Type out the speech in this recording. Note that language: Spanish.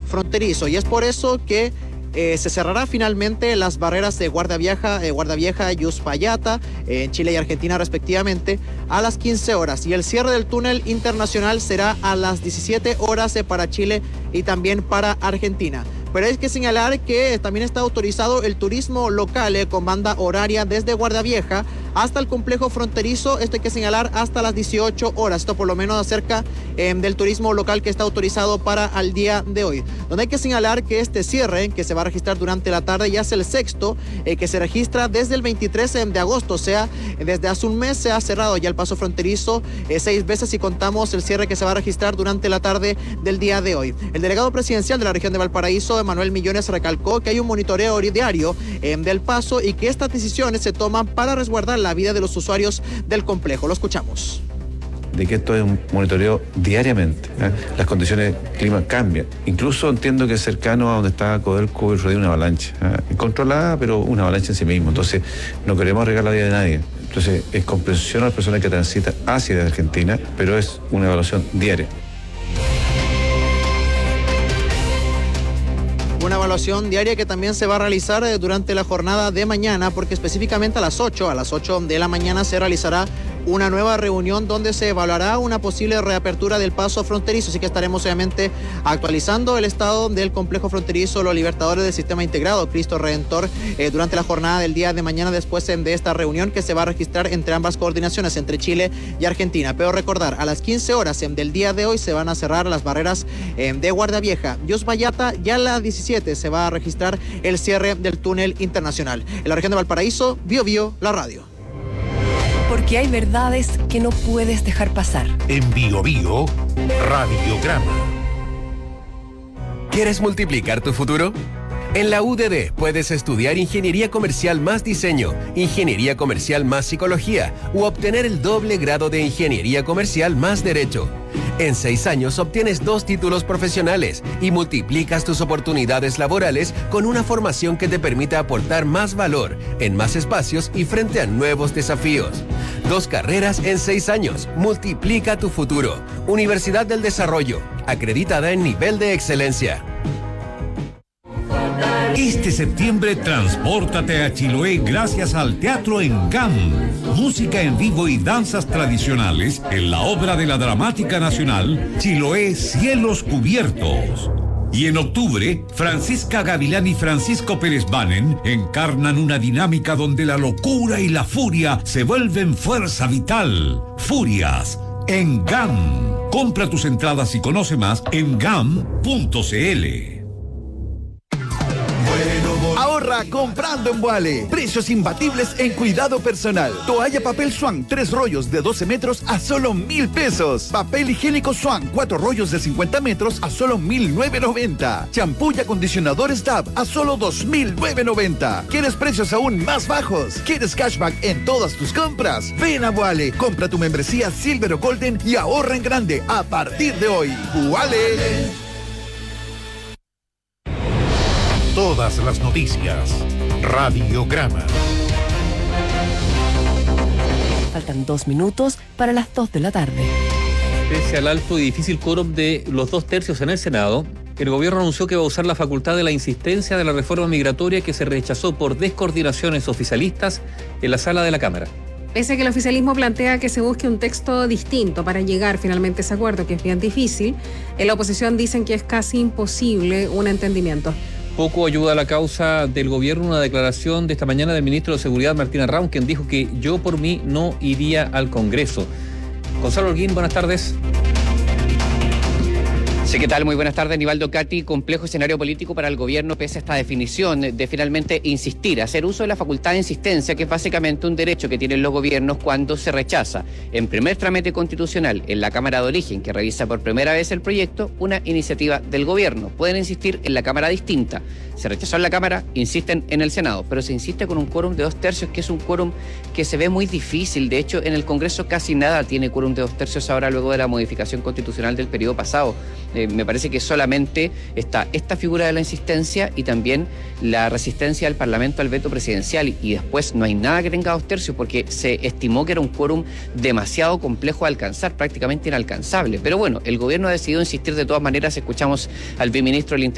fronterizo. Y es por eso que se cerrará finalmente las barreras de Guardia Vieja y Uspallata, en Chile y Argentina respectivamente, a las 15 horas. Y el cierre del túnel internacional será a las 17 horas para Chile y también para Argentina. Pero hay que señalar que también está autorizado el turismo local con banda horaria desde Guardia Vieja hasta el complejo fronterizo. Esto hay que señalar hasta las 18 horas. Esto por lo menos acerca del turismo local que está autorizado para el día de hoy. Donde hay que señalar que este cierre que se va a registrar durante la tarde ya es el sexto que se registra desde el 23 de agosto. O sea, desde hace un mes se ha cerrado ya el paso fronterizo 6 veces si contamos el cierre que se va a registrar durante la tarde del día de hoy. El delegado presidencial de la región de Valparaíso, Manuel Millones, recalcó que hay un monitoreo diario del paso y que estas decisiones se toman para resguardar la vida de los usuarios del complejo. Lo escuchamos. De que esto es un monitoreo diariamente. Las condiciones del clima cambian. Incluso entiendo que es cercano a donde está Codelco y una avalancha. Controlada, pero una avalancha en sí mismo. Entonces, no queremos arriesgar la vida de nadie. Entonces, es comprensión a las personas que transitan hacia Argentina, pero es una evaluación diaria. Una evaluación diaria que también se va a realizar durante la jornada de mañana, porque específicamente a las 8 de la mañana se realizará una nueva reunión donde se evaluará una posible reapertura del paso fronterizo. Así que estaremos obviamente actualizando el estado del complejo fronterizo Los Libertadores del Sistema Integrado Cristo Redentor durante la jornada del día de mañana, después de esta reunión que se va a registrar entre ambas coordinaciones, entre Chile y Argentina. Pero recordar, a las 15 horas del día de hoy se van a cerrar las barreras de Guardia Vieja y Uspallata. Ya a las 17 se va a registrar el cierre del túnel internacional. En la región de Valparaíso, Bio, la radio. Porque hay verdades que no puedes dejar pasar. En Bio, Radiograma. ¿Quieres multiplicar tu futuro? En la UDD puedes estudiar Ingeniería Comercial más Diseño, Ingeniería Comercial más Psicología u obtener el doble grado de Ingeniería Comercial más Derecho. En 6 años obtienes 2 títulos profesionales y multiplicas tus oportunidades laborales con una formación que te permita aportar más valor en más espacios y frente a nuevos desafíos. 2 carreras en 6 años. Multiplica tu futuro. Universidad del Desarrollo, acreditada en nivel de excelencia. Este septiembre transpórtate a Chiloé gracias al Teatro Engam. Música en vivo y danzas tradicionales en la obra de la Dramática Nacional Chiloé Cielos Cubiertos. Y en octubre, Francisca Gavilán y Francisco Pérez Banen encarnan una dinámica donde la locura y la furia se vuelven fuerza vital. Furias, Engam. Compra tus entradas y conoce más en gam.cl. Ahorra comprando en Vuale. Precios imbatibles en cuidado personal. Toalla papel Swan, 3 rollos de 12 metros a solo 1,000 pesos. Papel higiénico Swan, 4 rollos de 50 metros a solo 1,990. Champú y acondicionadores Dab a solo 2,990. ¿Quieres precios aún más bajos? ¿Quieres cashback en todas tus compras? Ven a Vuale. Compra tu membresía Silver o Golden y ahorra en grande a partir de hoy. Vuale. Todas las noticias. Radiograma. Faltan 2 minutos para las 2 de la tarde. Pese al alto y difícil quórum de los 2/3 en el Senado, el gobierno anunció que va a usar la facultad de la insistencia de la reforma migratoria que se rechazó por descoordinaciones oficialistas en la sala de la Cámara. Pese a que el oficialismo plantea que se busque un texto distinto para llegar finalmente a ese acuerdo, que es bien difícil, en la oposición dicen que es casi imposible un entendimiento. Poco ayuda a la causa del gobierno una declaración de esta mañana del ministro de Seguridad, Martín Arraun, quien dijo que yo por mí no iría al Congreso. Gonzalo Holguín, buenas tardes. Sí, ¿qué tal? Muy buenas tardes, Nivaldo Cati. Complejo escenario político para el gobierno pese a esta definición de finalmente insistir, hacer uso de la facultad de insistencia, que es básicamente un derecho que tienen los gobiernos cuando se rechaza en primer trámite constitucional en la Cámara de Origen, que revisa por primera vez el proyecto, una iniciativa del gobierno. Pueden insistir en la Cámara distinta. Se rechazó en la Cámara, insisten en el Senado, pero se insiste con un quórum de 2/3, que es un quórum que se ve muy difícil. De hecho, en el Congreso casi nada tiene quórum de 2/3 ahora, luego de la modificación constitucional del periodo pasado. Me parece que solamente está esta figura de la insistencia y también la resistencia del Parlamento al veto presidencial, y después no hay nada que tenga 2/3 porque se estimó que era un quórum demasiado complejo de alcanzar, prácticamente inalcanzable. Pero bueno, el gobierno ha decidido insistir de todas maneras. Escuchamos al viceministro del Interior